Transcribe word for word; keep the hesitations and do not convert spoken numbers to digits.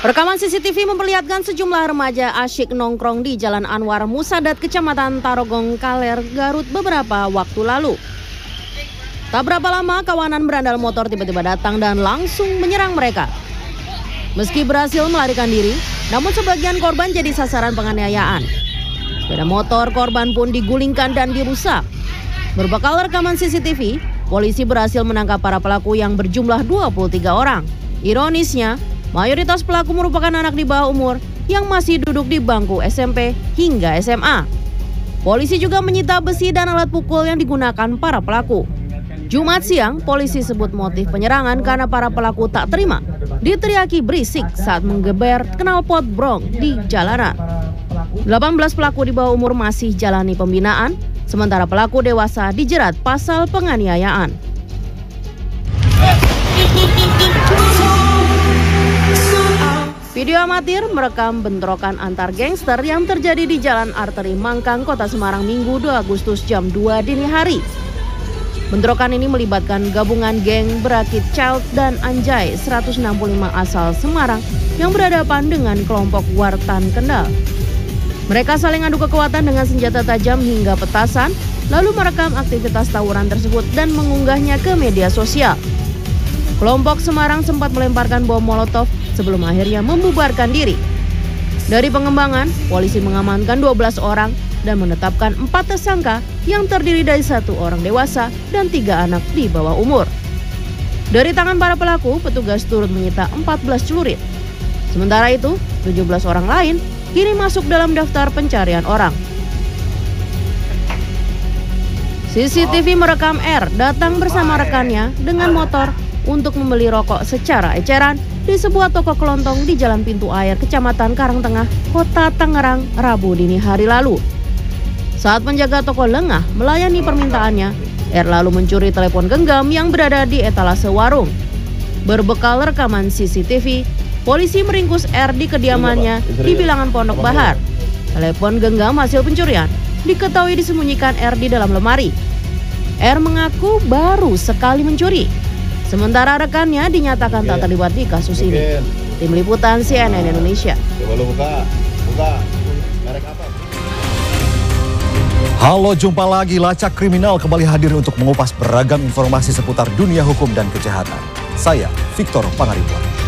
Rekaman C C T V memperlihatkan sejumlah remaja asyik nongkrong di Jalan Anwar Musadat, Kecamatan Tarogong, Kaler, Garut beberapa waktu lalu. Tak berapa lama kawanan berandal motor tiba-tiba datang dan langsung menyerang mereka. Meski berhasil melarikan diri, namun sebagian korban jadi sasaran penganiayaan. Sepeda motor korban pun digulingkan dan dirusak. Berbekal rekaman C C T V, polisi berhasil menangkap para pelaku yang berjumlah dua puluh tiga orang. Ironisnya, mayoritas pelaku merupakan anak di bawah umur yang masih duduk di bangku S M P hingga S M A. Polisi juga menyita besi dan alat pukul yang digunakan para pelaku. Jumat siang, polisi sebut motif penyerangan karena para pelaku tak terima diteriaki berisik saat menggeber knalpot brong di jalanan. delapan belas pelaku di bawah umur masih jalani pembinaan, sementara pelaku dewasa dijerat pasal penganiayaan. Video amatir merekam bentrokan antar gangster yang terjadi di Jalan Arteri Mangkang, Kota Semarang, Minggu dua Agustus jam dua dini hari. Bentrokan ini melibatkan gabungan geng berakit Child dan Anjay seratus enam puluh lima asal Semarang yang berhadapan dengan kelompok Wartan Kendal. Mereka saling adu kekuatan dengan senjata tajam hingga petasan, lalu merekam aktivitas tawuran tersebut dan mengunggahnya ke media sosial. Kelompok Semarang sempat melemparkan bom molotov sebelum akhirnya membubarkan diri. Dari pengembangan, polisi mengamankan dua belas orang dan menetapkan empat tersangka yang terdiri dari satu orang dewasa dan tiga anak di bawah umur. Dari tangan para pelaku, petugas turut menyita empat belas celurit. Sementara itu, tujuh belas orang lain kini masuk dalam daftar pencarian orang. C C T V merekam R datang bersama rekannya dengan motor untuk membeli rokok secara eceran di sebuah toko kelontong di Jalan Pintu Air, Kecamatan Karangtengah, Kota Tangerang, Rabu dini hari lalu. Saat penjaga toko lengah melayani permintaannya, R lalu mencuri telepon genggam yang berada di etalase warung. Berbekal rekaman C C T V, polisi meringkus R di kediamannya di Bilangan Pondok Bahar. Telepon genggam hasil pencurian diketahui disembunyikan R di dalam lemari. R mengaku baru sekali mencuri, sementara rekannya dinyatakan tak terlibat di kasus ini. Tim Liputan C N N Indonesia. Coba lu buka, buka. Merek apa? Halo, jumpa lagi. Lacak Kriminal kembali hadir untuk mengupas beragam informasi seputar dunia hukum dan kejahatan. Saya Victor Pangaribuan.